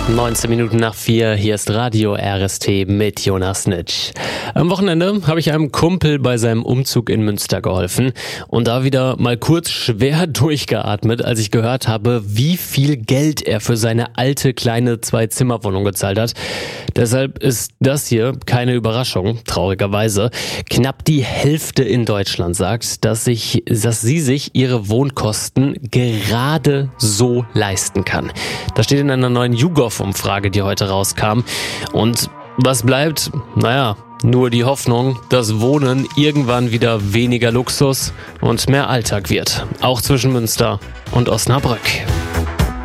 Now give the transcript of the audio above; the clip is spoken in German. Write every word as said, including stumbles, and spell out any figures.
neunzehn Minuten nach vier, hier ist Radio R S T mit Jonas Nitsch. Am Wochenende habe ich einem Kumpel bei seinem Umzug in Münster geholfen und da wieder mal kurz schwer durchgeatmet, als ich gehört habe, wie viel Geld er für seine alte kleine Zwei-Zimmer-Wohnung gezahlt hat. Deshalb ist das hier keine Überraschung, traurigerweise. Knapp die Hälfte in Deutschland sagt, dass, sich, dass sie sich ihre Wohnkosten gerade so leisten kann. Das steht in einer neuen YouGov-Umfrage, die heute rauskam. Und was bleibt? Naja, nur die Hoffnung, dass Wohnen irgendwann wieder weniger Luxus und mehr Alltag wird. Auch zwischen Münster und Osnabrück.